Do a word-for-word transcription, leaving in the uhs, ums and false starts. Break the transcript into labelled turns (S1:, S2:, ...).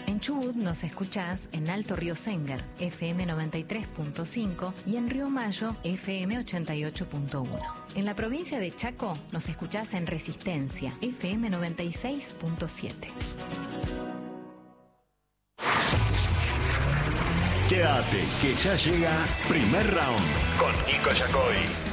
S1: En Chubut nos escuchás en Alto Río Senger, F M noventa y tres punto cinco y en Río Mayo, F M ochenta y ocho punto uno. En la provincia de Chaco nos escuchás en Resistencia, F M noventa y seis punto siete.
S2: Quédate, que ya llega Primer Round con Nico Yacoy.